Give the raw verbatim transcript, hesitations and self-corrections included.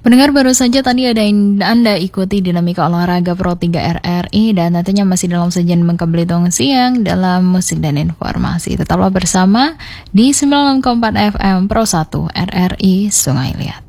Pendengar baru saja tadi ada yang Anda ikuti dinamika olahraga Pro tiga R R I dan nantinya masih dalam sajian Bangka Belitung siang dalam musik dan informasi. Tetaplah bersama di sembilan puluh enam koma empat F M Pro satu R R I Sungai Liat.